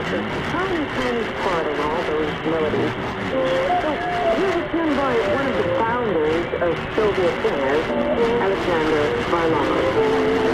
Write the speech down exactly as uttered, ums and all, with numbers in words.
a tiny, tiny part of all those melodies. So here's a tune by one of the founders of Soviet singers, Alexander Varlamov.